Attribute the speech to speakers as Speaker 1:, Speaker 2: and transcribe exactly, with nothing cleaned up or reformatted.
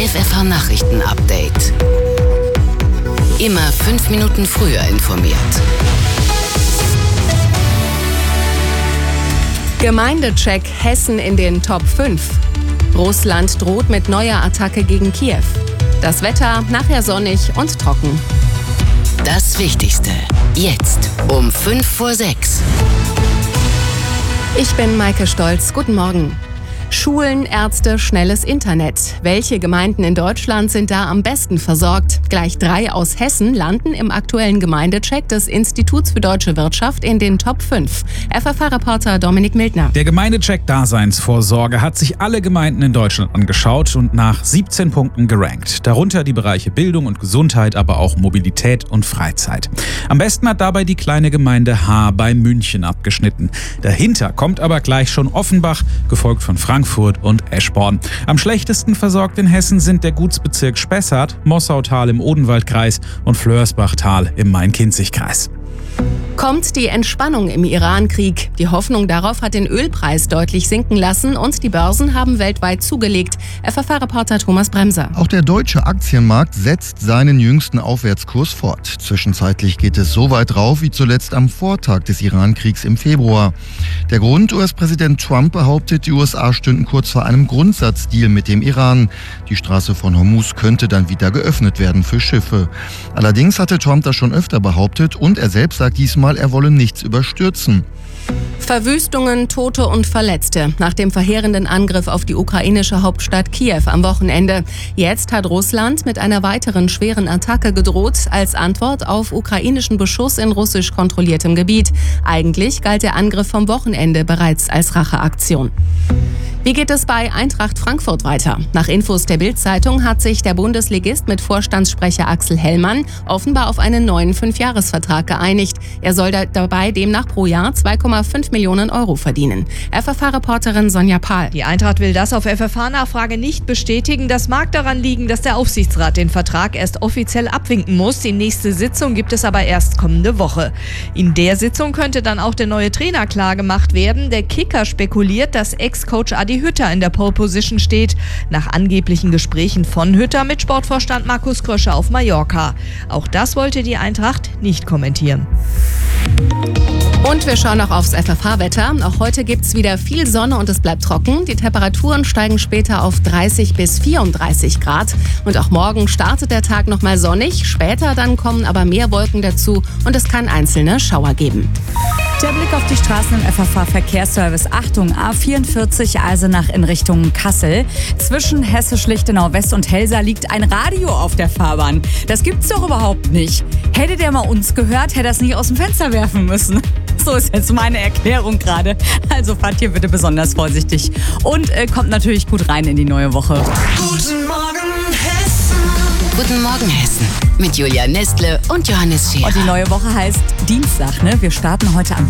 Speaker 1: F F H-Nachrichten-Update. Immer fünf Minuten früher informiert.
Speaker 2: Gemeindecheck Hessen in den Top fünf. Russland droht mit neuer Attacke gegen Kiew. Das Wetter nachher sonnig und trocken.
Speaker 1: Das Wichtigste jetzt um fünf vor sechs.
Speaker 2: Ich bin Maike Stolz. Guten Morgen. Schulen, Ärzte, schnelles Internet. Welche Gemeinden in Deutschland sind da am besten versorgt? Gleich drei aus Hessen landen im aktuellen Gemeindecheck des Instituts für Deutsche Wirtschaft in den Top fünf. F F H-Reporter Dominik Mildner.
Speaker 3: Der Gemeindecheck Daseinsvorsorge hat sich alle Gemeinden in Deutschland angeschaut und nach siebzehn Punkten gerankt. Darunter die Bereiche Bildung und Gesundheit, aber auch Mobilität und Freizeit. Am besten hat dabei die kleine Gemeinde H bei München abgeschnitten. Dahinter kommt aber gleich schon Offenbach, gefolgt von Frankfurt und Eschborn. Am schlechtesten versorgt in Hessen sind der Gutsbezirk Spessart, Mossautal im Odenwaldkreis und Flörsbachtal im Main-Kinzig-Kreis.
Speaker 2: Kommt die Entspannung im Iran-Krieg? Die Hoffnung darauf hat den Ölpreis deutlich sinken lassen und die Börsen haben weltweit zugelegt. F F H-Reporter Thomas Bremser.
Speaker 4: Auch der deutsche Aktienmarkt setzt seinen jüngsten Aufwärtskurs fort. Zwischenzeitlich geht es so weit rauf wie zuletzt am Vortag des Iran-Kriegs im Februar. Der Grund: U S-Präsident Trump behauptet, die U S A stünden kurz vor einem Grundsatzdeal mit dem Iran. Die Straße von Hormuz könnte dann wieder geöffnet werden für Schiffe. Allerdings hatte Trump das schon öfter behauptet und er selbst sagt diesmal, er wolle nichts überstürzen.
Speaker 2: Verwüstungen, Tote und Verletzte nach dem verheerenden Angriff auf die ukrainische Hauptstadt Kiew am Wochenende. Jetzt hat Russland mit einer weiteren schweren Attacke gedroht, als Antwort auf ukrainischen Beschuss in russisch kontrolliertem Gebiet. Eigentlich galt der Angriff vom Wochenende bereits als Racheaktion. Wie geht es bei Eintracht Frankfurt weiter? Nach Infos der Bild-Zeitung hat sich der Bundesligist mit Vorstandssprecher Axel Hellmann offenbar auf einen neuen Fünfjahresvertrag geeinigt. Er soll da dabei demnach pro Jahr zwei Komma fünf Millionen Euro verdienen. F F H-Reporterin Sonja Pahl.
Speaker 5: Die Eintracht will das auf F F H-Nachfrage nicht bestätigen. Das mag daran liegen, dass der Aufsichtsrat den Vertrag erst offiziell abwinken muss. Die nächste Sitzung gibt es aber erst kommende Woche. In der Sitzung könnte dann auch der neue Trainer klar gemacht werden. Der Kicker spekuliert, dass Ex-Coach Adi Hütter in der Pole Position steht, nach angeblichen Gesprächen von Hütter mit Sportvorstand Markus Krösche auf Mallorca. Auch das wollte die Eintracht nicht kommentieren.
Speaker 2: Und wir schauen noch aufs F F H-Wetter. Auch heute gibt es wieder viel Sonne und es bleibt trocken. Die Temperaturen steigen später auf dreißig bis vierunddreißig Grad. Und auch morgen startet der Tag nochmal sonnig. Später dann kommen aber mehr Wolken dazu und es kann einzelne Schauer geben.
Speaker 6: Der Blick auf die Straßen im F F H-Verkehrsservice. Achtung, A vierundvierzig Eisenach in Richtung Kassel. Zwischen Hessisch-Lichtenau West und Helsa liegt ein Radio auf der Fahrbahn. Das gibt's doch überhaupt nicht. Hätte der mal uns gehört, hätte er es nicht aus dem Fenster werfen müssen. So ist jetzt meine Erklärung gerade. Also fahrt hier bitte besonders vorsichtig. Und äh, kommt natürlich gut rein in die neue Woche.
Speaker 1: Guten Morgen, Hessen. Guten Morgen, Hessen. Mit Julia Nestle und Johannes Scherer.
Speaker 6: Und die neue Woche heißt Dienstag, ne? Wir starten heute am